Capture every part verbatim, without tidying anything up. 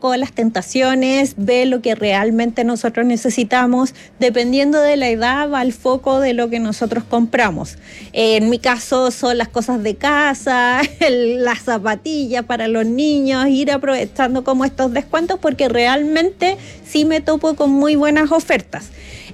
poco las tentaciones, ve lo que realmente nosotros necesitamos. Dependiendo de la edad va el foco de lo que nosotros compramos. En mi caso son las cosas de casa, el, las zapatillas para los niños, ir aprovechando como estos descuentos porque realmente sí me topo con muy buenas ofertas.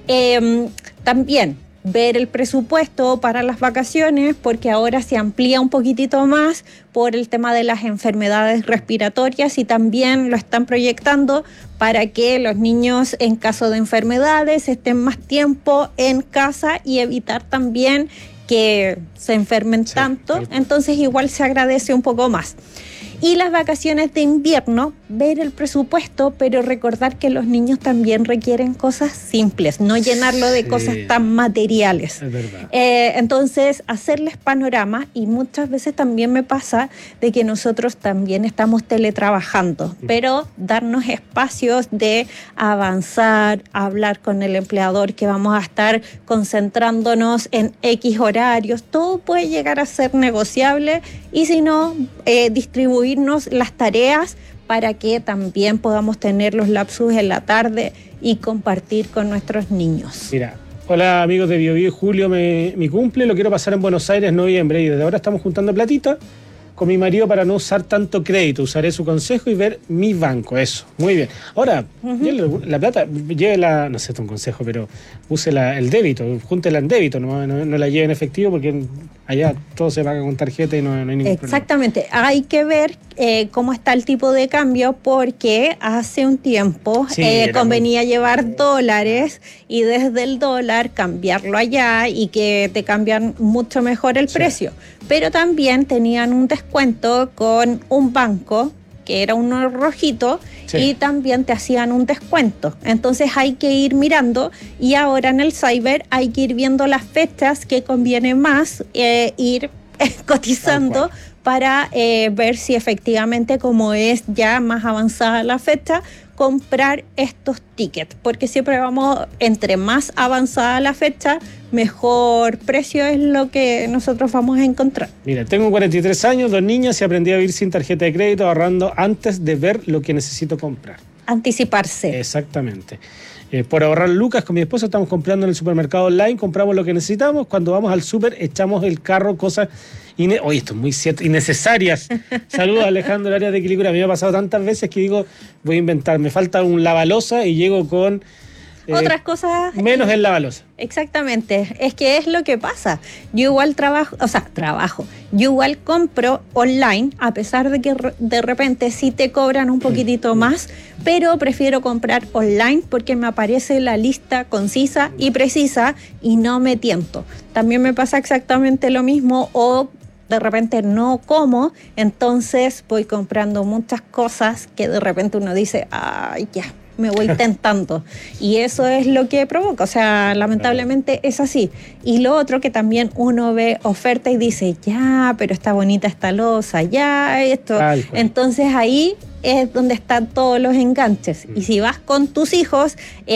Eh, también ver el presupuesto para las vacaciones porque ahora se amplía un poquitito más por el tema de las enfermedades respiratorias y también lo están proyectando para que los niños en caso de enfermedades estén más tiempo en casa y evitar también que se enfermen sí, tanto, sí. Entonces igual se agradece un poco más. Y las vacaciones de invierno, ver el presupuesto, pero recordar que los niños también requieren cosas simples, no llenarlo de sí. cosas tan materiales. Es verdad. Eh, entonces, hacerles panorama, y muchas veces también me pasa de que nosotros también estamos teletrabajando, sí. pero darnos espacios de avanzar, hablar con el empleador, que vamos a estar concentrándonos en X horarios, todo puede llegar a ser negociable, y si no, eh, distribuir las tareas para que también podamos tener los lapsus en la tarde y compartir con nuestros niños. Mira, hola amigos de BioBio, julio me, mi cumple, lo quiero pasar en Buenos Aires, noviembre, y desde ahora estamos juntando platita con mi marido para no usar tanto crédito. Usaré su consejo y ver mi banco. Eso, muy bien. Ahora, uh-huh. la plata, llévela, no sé, es un consejo, pero use la, el débito, júntela en débito, no, no, no la lleve en efectivo porque allá todo se paga con tarjeta y no, no hay ningún Exactamente. problema. Hay que ver eh, cómo está el tipo de cambio porque hace un tiempo sí, eh, convenía muy... llevar dólares y desde el dólar cambiarlo allá y que te cambian mucho mejor el sí. precio. Pero también tenían un descuento con un banco que era uno rojito sí. y también te hacían un descuento. Entonces hay que ir mirando y ahora en el cyber hay que ir viendo las fechas que conviene más eh, ir eh, cotizando para eh, ver si efectivamente, como es ya más avanzada la fecha, comprar estos tickets, porque siempre vamos, entre más avanzada la fecha, mejor precio es lo que nosotros vamos a encontrar. Mira, tengo cuarenta y tres años, dos niñas y aprendí a vivir sin tarjeta de crédito, ahorrando antes de ver lo que necesito comprar. Anticiparse. Exactamente. Eh, por ahorrar lucas, con mi esposo estamos comprando en el supermercado online, compramos lo que necesitamos, cuando vamos al súper echamos el carro, cosas ine- oye, esto es muy cierto, innecesarias. Saludos a Alejandro, área de equilibrio. A mí me ha pasado tantas veces que digo, voy a inventar, me falta un lavaloza y llego con eh, otras cosas menos el lavaloza. Exactamente, es que es lo que pasa. Yo igual trabajo, o sea, trabajo, yo igual compro online, a pesar de que de repente sí te cobran un poquitito más, pero prefiero comprar online porque me aparece la lista concisa y precisa y no me tiento. También me pasa exactamente lo mismo, o de repente no como, entonces voy comprando muchas cosas que de repente uno dice, ay, ya, me voy tentando, y eso es lo que provoca, o sea, lamentablemente es así. Y lo otro, que también uno ve oferta y dice, ya, pero está bonita esta loza, ya, esto, entonces ahí es donde están todos los enganches. Y si vas con tus hijos,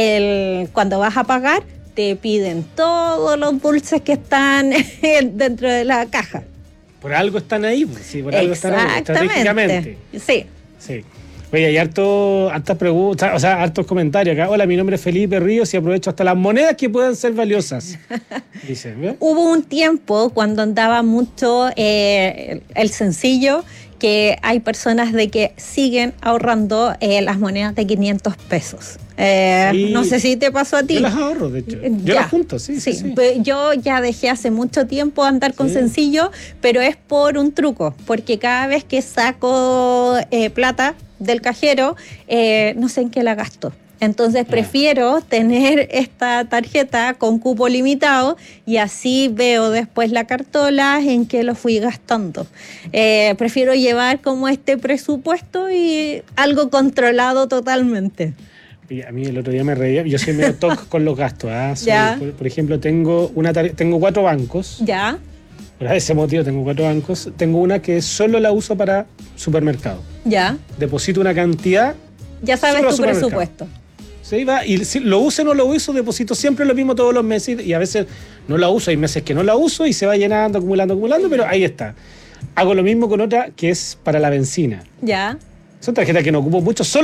el, cuando vas a pagar, te piden todos los dulces que están dentro de la caja. Por algo están ahí, sí, por algo están ahí, estratégicamente. Sí. Sí. Oye, hay harto, hartas preguntas, o sea, hartos comentarios acá. Hola, mi nombre es Felipe Ríos y aprovecho hasta las monedas que puedan ser valiosas. Dicen, ¿ve? Hubo un tiempo cuando andaba mucho eh, el sencillo, que hay personas de que siguen ahorrando eh, las monedas de quinientos pesos. Eh, sí. No sé si te pasó a ti. Yo las ahorro, de hecho. Yo ya. las junto, sí, sí, sí, sí. Yo ya dejé hace mucho tiempo andar con sí. sencillo, pero es por un truco, porque cada vez que saco eh, plata del cajero, eh, no sé en qué la gasto. Entonces prefiero tener esta tarjeta con cupo limitado y así veo después la cartola en que lo fui gastando. Eh, prefiero llevar como este presupuesto y algo controlado totalmente. Y a mí el otro día me reía, yo soy medio toc con los gastos. ¿eh? Soy, ya. Por, por ejemplo, tengo una tare- tengo cuatro bancos. Ya. Por ese motivo tengo cuatro bancos. Tengo una que solo la uso para supermercado. Ya. Deposito una cantidad. Ya sabes tu presupuesto. Se iba, y si lo use o no lo uso, deposito siempre lo mismo todos los meses y a veces no la uso, hay meses que no la uso y se va llenando, acumulando, acumulando, pero ahí está. Hago lo mismo con otra que es para la benzina. Ya. Son tarjetas que no ocupo mucho, solo